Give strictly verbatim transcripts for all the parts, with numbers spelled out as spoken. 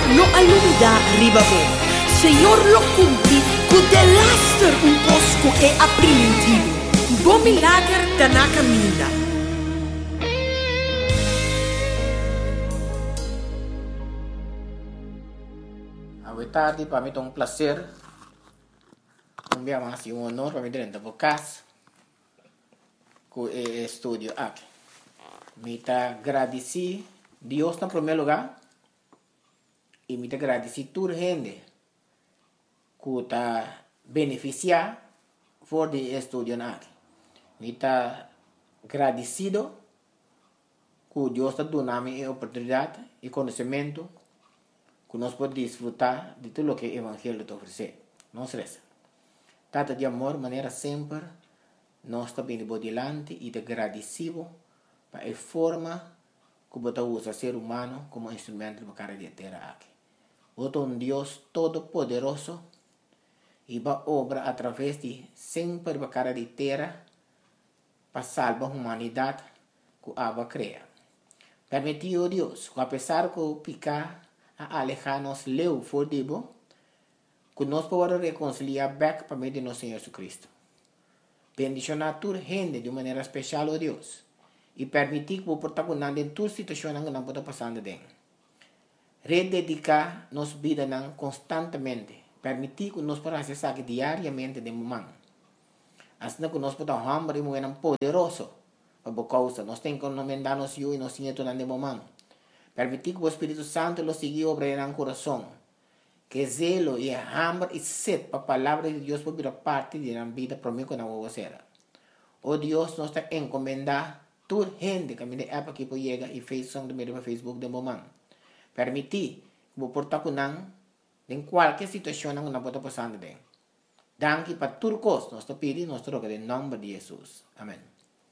lo alumida ribabo. Senhor lo cumpri, cu de laster un cosco e aprimentivo. Bom milagre da na caminha. Boa tarde, para mim é um prazer. Um dia mais e um honor para mim dentro do podcast com o estúdio aqui. Me está agradecido Deus em primeiro lugar e me está agradecido toda a gente que está beneficiando por de estúdio aqui. Me está agradecido que Deus está dando a mim a oportunidade e conhecimento que nós podemos desfrutar de tudo o que o Evangelho te oferece. Não se resta. Tata de amor, maneira sempre, nós estamos indo por delante e de agradecido para a forma que você usa o ser humano como instrumento para a terra aqui. Você é um Deus todo-poderoso e vai obra através de sempre para a terra para salvar a humanidade que a cria. Permitiu Deus que apesar que o picar a alejar-nos leu fodibo, que nós podemos reconciliar back para meio de nosso Senhor Jesus Cristo. Bendicionar toda gente de maneira especial, ó Deus, e permitir que o protagonista em toda situação que não pode passar dentro. Rededicar nossa vida constantemente, permitir que nós podamos acessar diariamente de momento. Assim que nós podemos hambre e moer poderoso, para a causa, nós temos que encomendar-nos e nós temos de momento. Permitir que o Espírito Santo lo siga obrando en el corazón. Que zelo y hambre y sed para la palabra de Dios por vida parte de la vida por mí con la vocera. Oh Dios, nos está encomendando toda gente que me de app aquí por llega y Facebook de medio Facebook de momento. Permitir que o portar con en cualquier situación que no pueda pasar de. Danke para todo costo, nos está pidiendo nuestro roga en nombre de Jesús. Amén.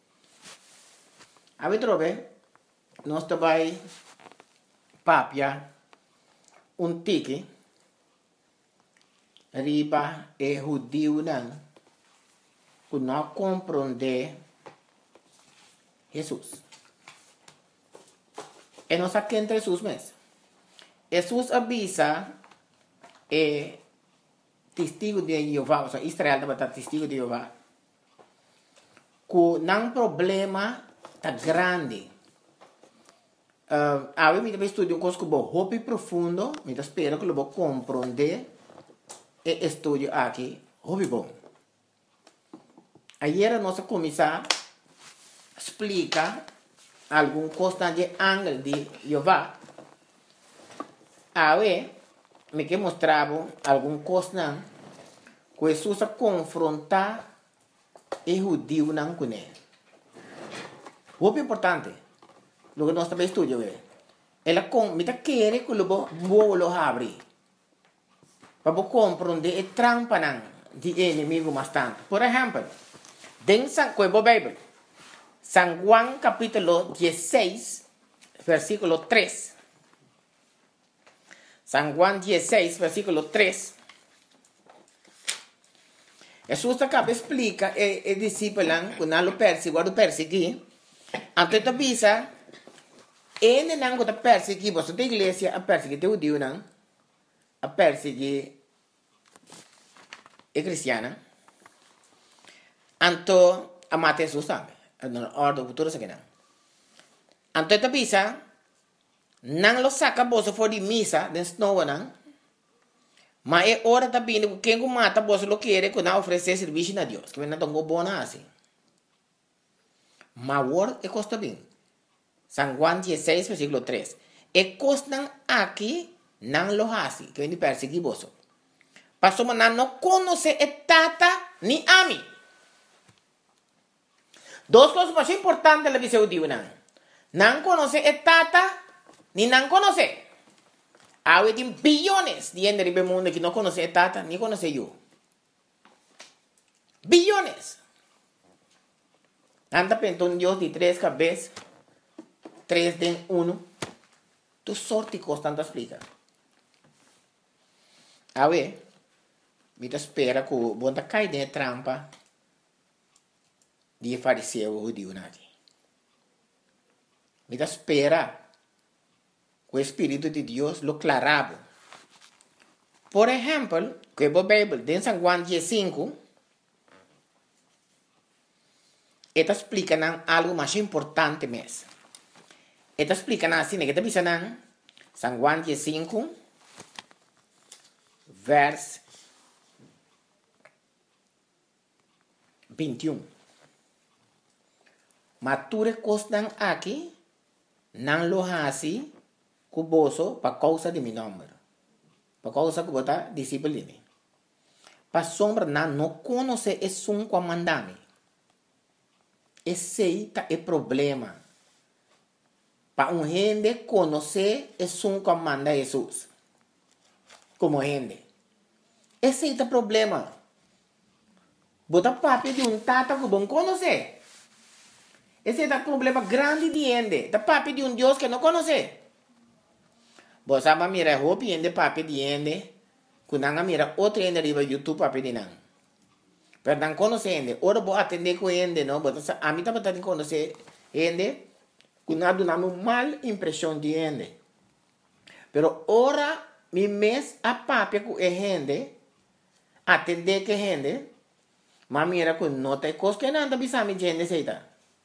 A ver, trove, nos está vai papia un tiki riba e judío nan que não compreende Jesus. E não sabe quem é Jesus mesmo. Jesus avisa e testigo de Jeová, ou seja, Israel também está testigo de Jeová, que não problema tá grande. Uh, a mí me estudio un coso como hobby profundo, me espero que lo voy a comprender e estudio aquí, hobby bom. Ayer nos comenzó explica algún cosa de ángel de Jehová. A ver, me que mostraba algún cosa que Jesús confronta el judío con él. Hobby importante. Lo que nós também estudamos é, ela com, me tá querer que o bom lo abre, para compreender a trampa de inimigo bastante. Por exemplo, dentro da Bíblia, San Juan capítulo dieciséis, versículo tres. San Juan dieciséis, versículo tres. Jesús acaba explica e, e discípulo que não lo perseguiu, lo perseguiu, antes de avisa. E não está perseguindo, você da igreja a perseguir o judeu, não? A perseguir a cristiana. Então, a matar Jesus também. Na ordem do futuro, isso aqui não. Então, está bisa, não lo saca você fora de missa, de snow, não? Mas é hora também que quem mata você lo quer, que não oferecer serviço a Deus. Que não está bom assim. Mas o word é custa bem. San Juan dieciséis, versículo tres. E costan aquí, nan lo hasi, que viene perseguir vos. Pasó maná no conoce etata ni a mí. Dos cosas más importantes la visión de nan. Nan conoce etata ni nan conoce. Hay billones de gente en el mundo que no conoce etata ni conoce yo. Billones. Anda pensando un Dios de tres cabezas. Tres de uno, tu sorte constante explica. A ver, me espera que o bom tá caindo em trampa de fariseu judeu aqui. Me espera que o Espírito de Deus lo clarava Por ejemplo, que a Bíblia, em San Juan cinco, esta explica algo mais importante mesmo. Esta explica assim, que está dizendo, San Juan cinco, verso vinte e um. Mature costan aqui, não lo hasi, cuboso, para causa de meu nome. Para causa que você discípulo de mim. Para sombra, não, não conhece é um comandame. Esse é o problema. Para um gente conhecer é um comanda Jesus. Como gente. Esse é o problema. Bota papi de um tata que não conhece. Esse é o problema grande de gente. Da papi de um Deus que não conhece. Você sabe mira roupa de papi de gente. Quando mira outro gente riba YouTube papi de não. Pero não conhece gente. Ora vou atender com gente, não. A mim também tem que conhecer gente. Quando dá uma mal impressão de gente. Pero ora mi mes a papi com gente. Atender que gente. Mas mira que não tem coisa que não anda bisami gente seita.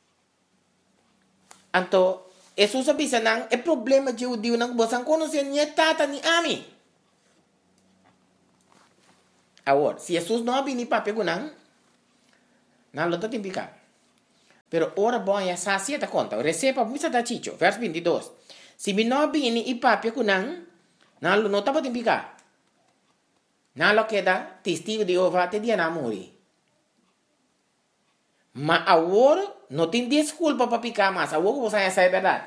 Então, Jesus bisa nang é problema de judeu nang bosan conhecer ni tata ni ami. Agora, se Jesus não abrir ni papi com nang, não lo tem picar. Pero ora bom ya sacia ta conta. Receba muita da chicho, verso vinte e dois. Se mi não abrir ni papi com nang, não lo não tá tem picar. Não lo queda testigo de Jeová te dia na morrer. Mas agora não tem desculpa para picar mais. Agora você vai saber a verdade.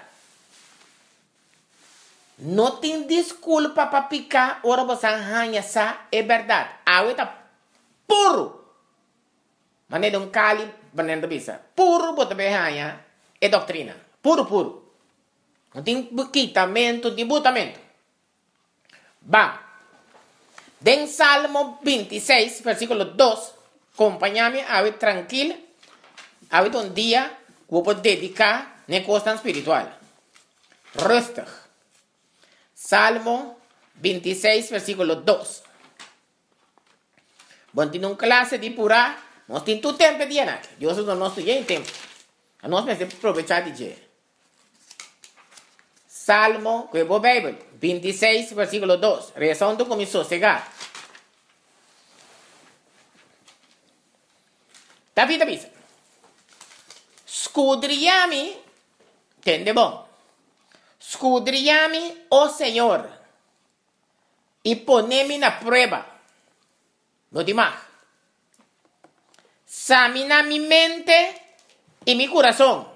Não tem desculpa para picar. Agora você vai saber a verdade. Agora está puro. Mas não é um cali, mas não é bisa. Puro, você vai ganhar. É doutrina. Puro, puro. Não tem quitamento, não tem botamento. Bam. Den Salmo vinte e seis, versículo dois. Acompanha-me, agora tranquilo. Ahorita un día voy a dedicar a cosa espiritual. Rustig. Salmo vinte e seis, versículo dois. Bom, tem uma classe de pura, nós temos todo tempo de ir. Deus não nos tem tempo. Nós precisamos aproveitar de ir. Salmo, que é a Bíblia, vinte e seis, versículo dois. Rezando com sossegar. David avisa. Escudriami, entende bom? Escudriami, ó Senhor, e ponemi na prova. No demais. Examina mi mente e mi coração.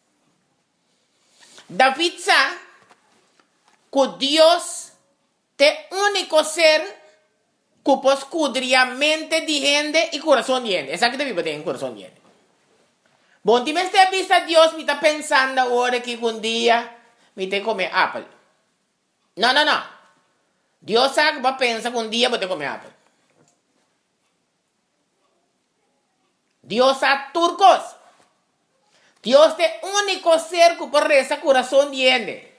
David sabe que Deus é o único ser que pode escudriar a mente de gente e coração de gente. Essa que deve ter em coração de gente. Bom, se me está vista Deus me está pensando agora que um dia me tem que comer apple. Não, não, não. Deus sabe que pensa que um dia vou ter que comer apple. Deus sabe turcos. Deus é o único ser que pode rezar coração de gente.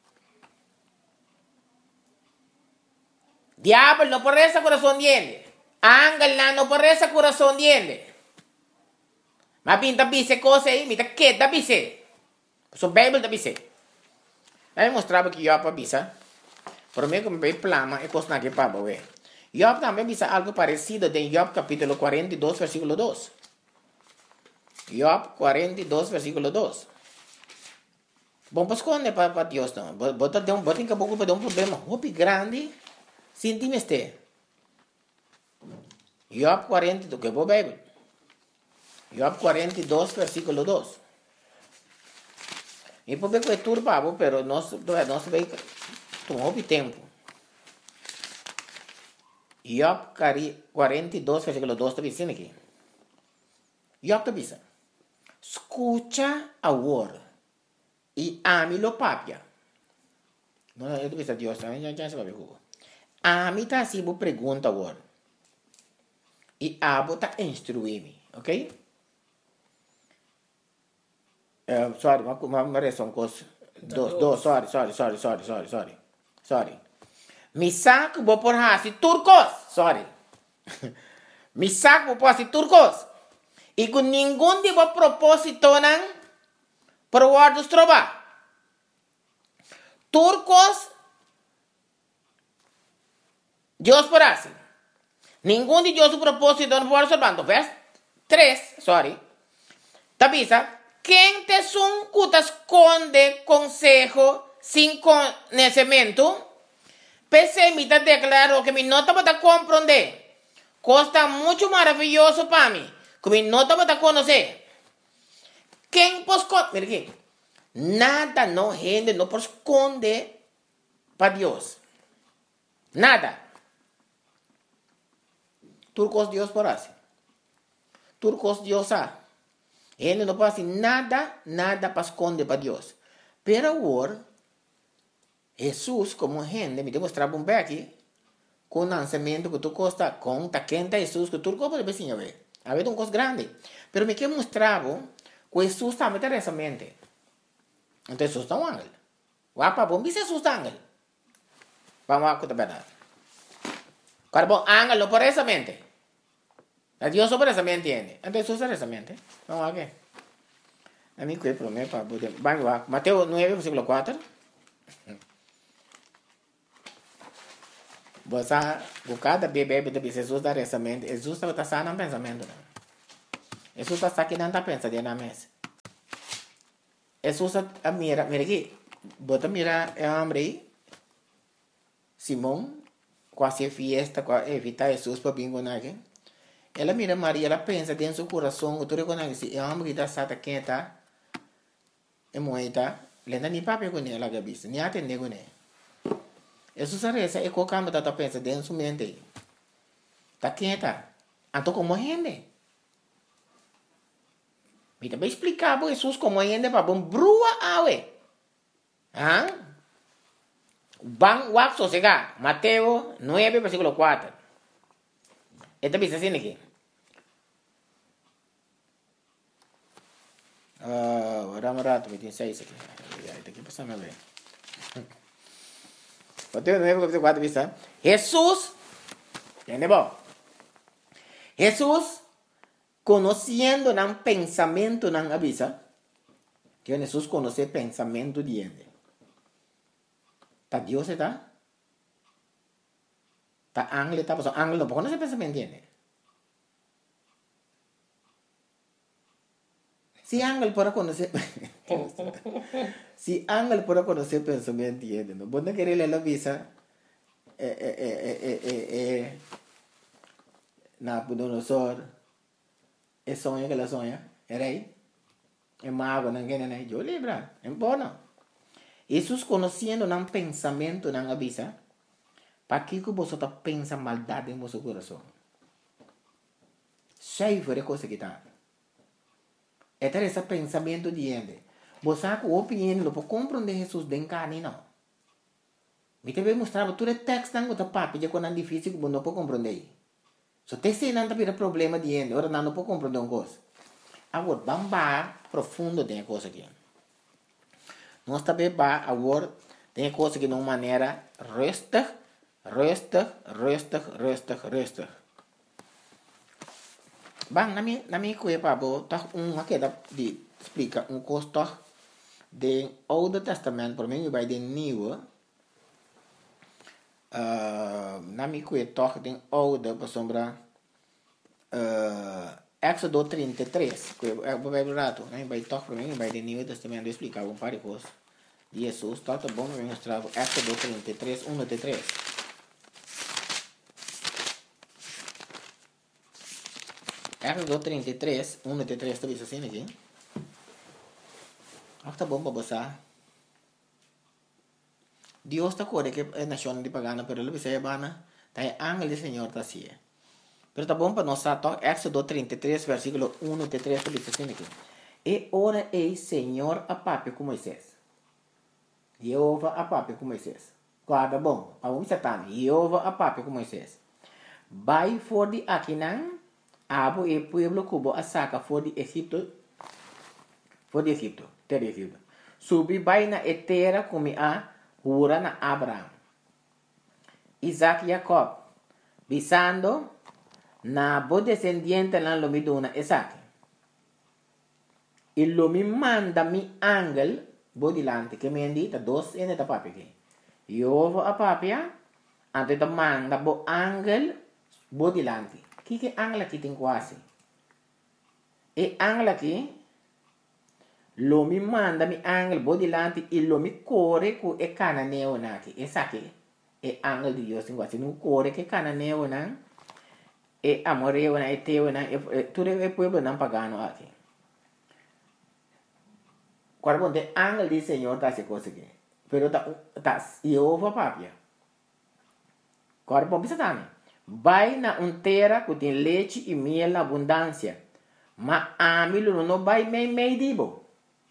Diablo não pode rezar coração de gente. Ángel não pode rezar coração de gente. Mas pinta bise coisa aí, me tá queda bise. So Bible da bise. Aí mostrava que Job bisa. Por mim como bem plama é coisa que para ver. Job também bisa algo parecido em Job capítulo quarenta e dois versículo dois. Job quarenta e dois versículo dois. Bom, pues quando para para Deus não. Bota de um bota em que pouco para um problema muito grande. Sintime este. Job quarenta e dois, que é a Bíblia. Job quarenta e dois, versículo dois. E por que é turbado, pero nós nós vai tomar o tempo. Job quarenta e dois, versículo dois está dizendo aqui. Job está dizendo: escucha agora e ame-lo papia. Não, eu estou dizendo Deus, já já se vai ver. Ame tá assim, vou pergunta agora. E abo tá instruir-me, ok? Uh, sorry, uma, uma, uma reação com os dois, dois, sorry, sorry, sorry, sorry, sorry, sorry, sorry. Misak bo por hasi turcos, sorry. Misak bo por hasi turcos. E com nenhum de bo propósito nan por guardos trova. Turcos Dios por hasi. Nenhum de Dios propósito não por salvando. Verso três, sorry. Tabisa, quem te sun que esconde consejo sin conhecimento? Pessimista declarou que me nota para compreender. Costa muito maravilhoso para mim. Que me nota para conhecer. Quem pode esconder? Mira aqui. Nada não rende, não pode esconder para Deus. Nada. Turcos Deus por assim. Turcos Deus há. Ele não pode nada, nada para esconder para Deus. Pero agora, Jesus, como gente, me demonstrava um aqui, com o lançamento que tu costa, com a quenta Jesus, que tu pode ver, sim, ver. Havia um coisa grande. Pero me que mostrava que Jesus também tem essa mente. Então, Jesus é um ángel. O apa bom, Jesus é um ángel. Vamos a contar a verdade. Cara, bom, ángel não por essa mente. Dios por essa mente entiende. Então, Jesus é essa mente. Vamos aqui. A mim, que é problema para poder. Vamos lá. Mateus nove, versículo quatro. Você, por cada bebê de Jesus dá essa mente, Jesus está só no pensamento. Jesus está aqui não pensa na mesa. Jesus a mira, mira aqui, bota mira é homem aí, Simão, quase fiesta, quase evita Jesus para vir com aqui. Ela mira Maria, ela pensa dentro do seu coração, tu reconhece, é homem que está sata quenta, é moeda, lenda nem papo com ela cabeça, nem atende com ela. Jesus reza é qualquer coisa que pensa dentro da sua mente. Tá quenta. Então como gente? Me também explicar para Jesus como gente para bom brua awe. Ah? Bang wak sosega. Mateus nove, versículo quatro. Esta bisa assim aqui. Ah, uh, vamos rato, me tem seis aqui. Esta aqui passa a ver. Mateus nove, versículo quatro, bisa. Jesus, entende bom? Jesus, conhecendo o pensamento não avisa, que Jesus conhece o pensamento de ele. Tá Deus está? Tá ángel está? Porque ángel não conhece o pensamento de ele. Se ángel pode conhecer, se ángel pode conhecer o pensamento de ele, não pode querer ler a visa, é, é, é, é, é, é, Nabucodonosor, é sonho que ela sonha, é rei, é mago, não quer nem, eu lembra, é bom não. Jesus conhecendo um pensamento, não avisa, para que você está pensando maldade em seu coração. Cheio de coisa que está. É ter esse pensamento de ele. Você que o opinião não pode compreender Jesus de carne, não. Me também mostrava todo o texto não está papo, já quando é difícil que você não pode compreender. So, te sei não tem problema de ele, ora não pode compreender uma coisa. Agora, vamos para profundo de coisa aqui. Nós também vamos agora tem coisa que de uma maneira resta, resta, resta, resta, resta. Bang, na minha, na minha coisa, pabo, tá um aqui de explica um custo do Old Testament, por mim vai de Nieuwe. Uh, na minha coisa, toch de Old, por sombra, uh, Éxodo trinta e três, que é o Bíblia rato, né? Vai toch por mim vai de Nieuwe Testamento explicar um par de coisas de Jesus, tá bom, eu mostrar Éxodo trinta e três, um até três. Éxodo trinta e três, um até três, está vendo assim aqui? Ah, tá bom para você. Deus está corre que é nação de pagana, pero ele precisa bana, tá é ángel do Senhor tá assim. Pero tá bom para nós tá Éxodo trinta e três, versículo um até três, está vendo assim aqui? E ora ei Senhor a papo com Moisés. Jeová a papo com Moisés. Guarda bom, para um Satan, Jeová a papo com Moisés. Vai for de Aquinan, abo e pueblo cubo a saca for de Egipto, for de Egipto, ter Egipto. Subi vai na etera como a hura na Abraham. Isaac y Jacob. Bisando na bo descendiente lan lo mi dona Isaac. E lo mi manda mi angel bo dilante che mi indi ta dos ene ta papi che. Io a papia ante ta manda bo angel bo dilante. Chi che angela chi tin quasi. E angela chi lo mi manda mi angel bo dilante e lo mi corre cu e cananeo naki. E sa che e angel di Dios in quasi non corre che cananeo nan e amoreo na e teo na e tu e pueblo nan pagano aqui. Cuando de ángel del Señor ta se cosa que, pero ta ta Jehová papia. Cuando bisa tani, vai na un terra que tem leite e miel na abundância, ma amilo no vai mei mei dibo.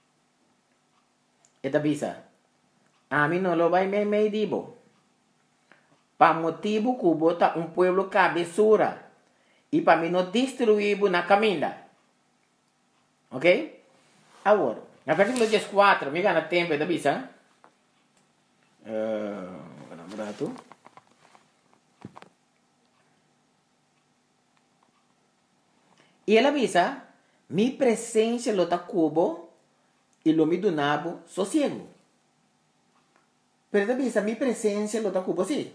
Eta bisa, amilo no vai mei mei dibo. Pa motivo que bota um pueblo cabeçura e para mim não destruir na caminha. Ok? Agora. Na versículo quatro, me gana tempo da bisa. Uh, Vamos tu. E ela bisa, mi presença lo ta cubo e lo mi donabo sossego. Pero da bisa, mi presença lo ta cubo sì.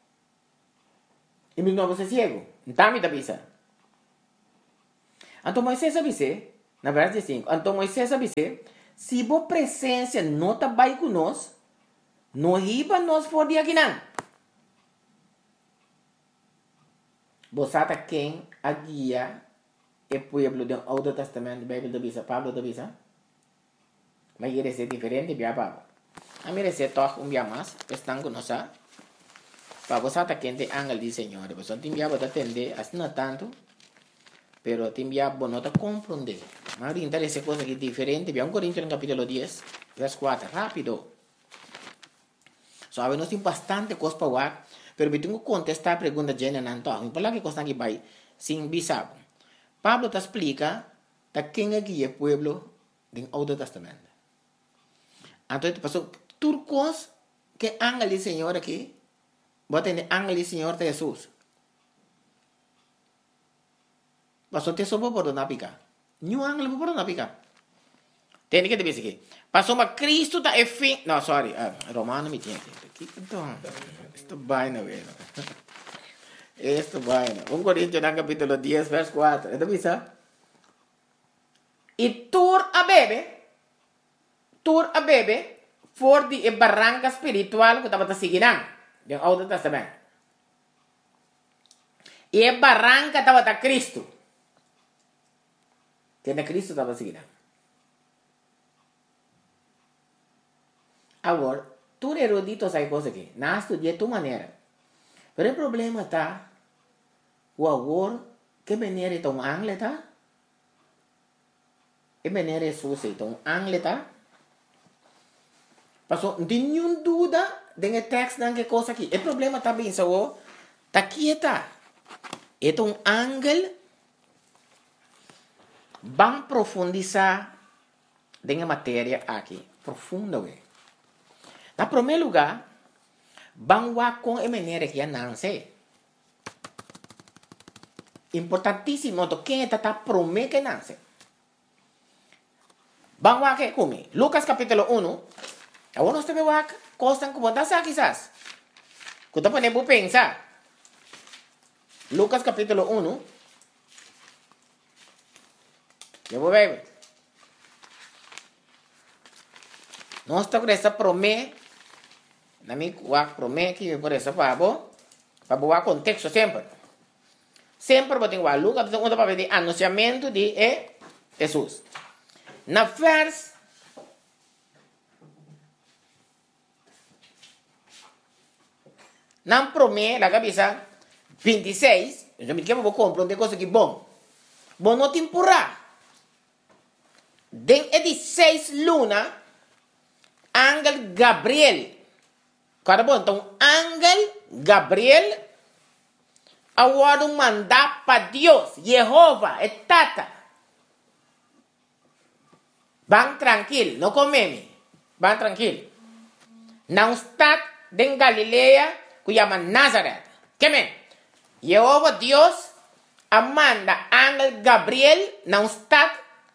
E mi donabo sossego. Então mi da bisa. Então Moisés avise, na verdade cinco, então Moisés avise, se a presença não está bem conosco, não riba nós for de aqui não. Você está quem a guia é o povo do Alto Testamento, Bíblia da Bisa, Pablo da Bisa? Mas ele é diferente, bia Pablo. A mim é toque um dia mais, estão conosco. Para você está quem tem ángel de Senhor, você tem bia para atender, assim não tanto. Pero ti abbiamo nota comprendere. Ma interessa cose che differenti. Abbiamo Corintios capitolo diez, verso quattro, rapido. So, abbiamo bastante cose para ver, pero me tengo que contestar a pergunta de Nanto. Me fala que cosa que vai sin bisabo. Pablo te explica da quem é que é o pueblo do Alto Testamento. Então, passou turcos que ángel do Senhor aqui, bota em ángel do Senhor de Jesus. Pasó te sopo por una pica. Ni un ángel por una pica. Tiene que te dice que pasó ma Cristo ta e fin. No, sorry, uh, Romano mi tiene. Esto vaina, güey. Esto vaina. Un Corintios en capítulo diez, verso cuatro. ¿Esto visa? Y tur a bebe, tur a bebe, for di e barranca espiritual que estaba te seguirán. Del Alto Testamento. Y e barranca estaba ta Cristo. Que na Cristo estava seguindo. Agora, tu erudito sai coisa aqui. Não estudia de tua maneira. Mas o problema está, o agora, que maneira é um angle, tá? Que maneira é sua, então, angle, tá? Passou, não tem nenhuma dúvida de texto de coisa aqui. O problema está bem, só, tá aqui, tá? É um angle. Vamos profundizar na matéria aqui. Profunda, ué. Na primeiro lugar, vamos ver com a maneira que não sei. Importantíssimo, quem está tá prometendo que não sei. Vamos ver aqui comigo. Lucas capítulo um. Agora nós temos ver coisas que vão dar quizás. Que nós podemos pensar. Lucas capítulo um. Eu vou ver. Nós estamos com essa promessa. Na minha promessa que por essa papo. Para boar contexto sempre. Sempre vou ter que Lucas um para ver o anunciamento de Jesus. Na vers na promessa, na cabeça vinte e seis, eu me digo que vou compreender coisa que bom. Bom não te empurrar. Den é de seis luna, Ángel Gabriel. Cara bom, então, Ángel Gabriel, agora mandar para Deus, Jeová, é tata. Vão tranquilo, não comeme. Vão tranquilo. Não está em Galileia, que llama Nazaret. ¿Qué men? Jehová Dios manda ángel Gabriel na un stad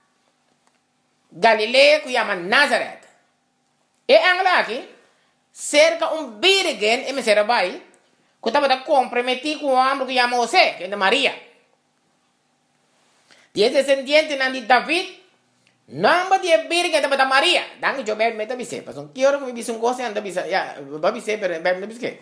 Galilea que llama Nazaret. E ángel aqui, cerca um virgem em Serabai, que estava comprometido com um homem que llama José, que é de Maria. E esse descendente de David, não de virgem estava da Maria. Danke jo bem meta bise, mas um quiero que me bise um gosto anda bise, ya, ba bise pero bem bise que.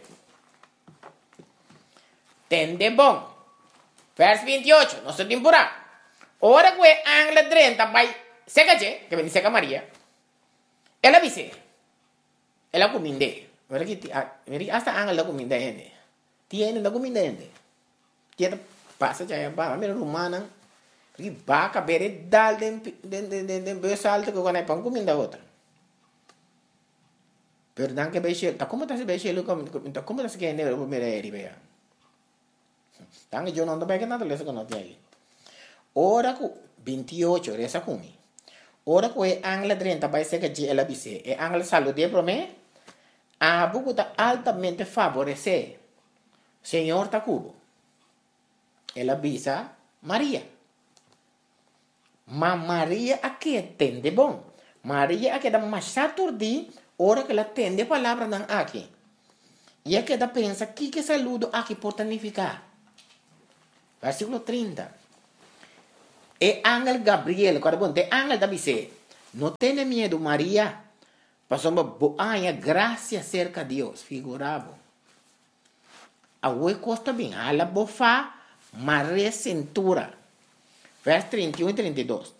Tende bom. Verso vinte e oito, nosso temporada. Ora que o ángel treinta vai seca je, que vem seca Maria. Ela bise. Ela cominde. Ora que meri hasta ángel la cominde ende. Tiene la cominde ende. Tiene passa já ba, mero romana. Porque vaca bere dal den den den den den besa alta que quando é pão comida outra. Pero dan que beixe, tá como tá se beixe lo como tá como tá se que ende o mereri bea. Dan que eu não tô bem que nada lesa que não tem aí. Ora que vinte e oito resa comi. Ora que o ángel treinta vai ser que ela bise. E ángel salude para mim. A buco tá altamente favorecer. Senhor tá cubo. Ela bisa Maria. Mas Maria aqui entende bom. Maria aqui dá mais saturdi, ora que ela entende a palavra não aqui. E aqui ela pensa, que que saludo aqui pode significar? Versículo trinta. E ángel Gabriel, quando bom, tem ángel da bise, não tenha medo Maria, passou boa graça cerca de Deus, figurado. A oi costa bem, ela bofa, Maria cintura. Verso trinta e um e trinta e dois.